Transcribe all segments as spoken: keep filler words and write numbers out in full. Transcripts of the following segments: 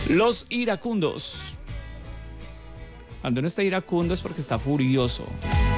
Los iracundos. Cuando uno está iracundo es porque está furioso.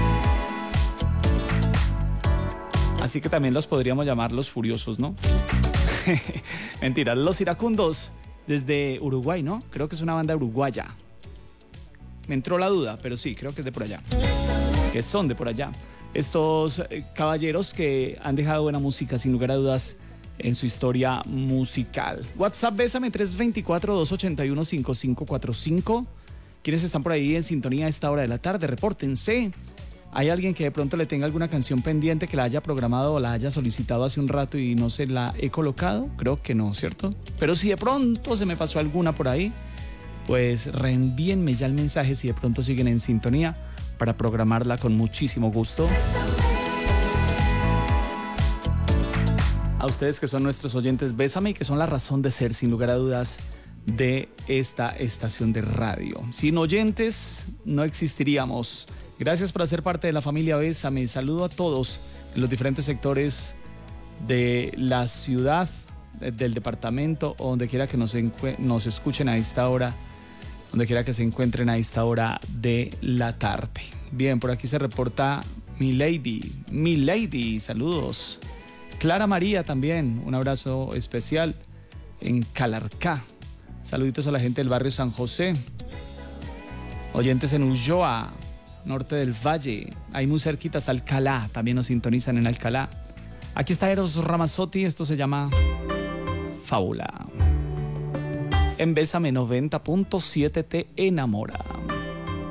Así que también los podríamos llamar los furiosos, ¿no? Mentira, los iracundos desde Uruguay, ¿no? Creo que es una banda uruguaya. Me entró la duda, pero sí, creo que es de por allá. Que son de por allá. Estos eh, caballeros que han dejado buena música, sin lugar a dudas, en su historia musical. WhatsApp, bésame, tres dos cuatro, dos ocho uno, cinco cinco cuatro cinco. ¿Quiénes están por ahí en sintonía a esta hora de la tarde? Repórtense. ¿Hay alguien que de pronto le tenga alguna canción pendiente que la haya programado o la haya solicitado hace un rato y no se la he colocado? Creo que no, ¿cierto? Pero si de pronto se me pasó alguna por ahí, pues reenvíenme ya el mensaje si de pronto siguen en sintonía para programarla con muchísimo gusto. A ustedes que son nuestros oyentes, bésame, y que son la razón de ser, sin lugar a dudas, de esta estación de radio. Sin oyentes no existiríamos. Gracias por hacer parte de la familia Bésame. Saludo a todos en los diferentes sectores de la ciudad, del departamento, o donde quiera que nos, nos escuchen a esta hora, donde quiera que se encuentren a esta hora de la tarde. Bien, por aquí se reporta mi lady, mi lady, saludos. Clara María también, un abrazo especial en Calarcá. Saluditos a la gente del barrio San José. Oyentes en Ulloa, norte del Valle. Ahí muy cerquita está Alcalá, también nos sintonizan en Alcalá. Aquí está Eros Ramazzotti, esto se llama Fábula. En Bésame noventa punto siete te enamora.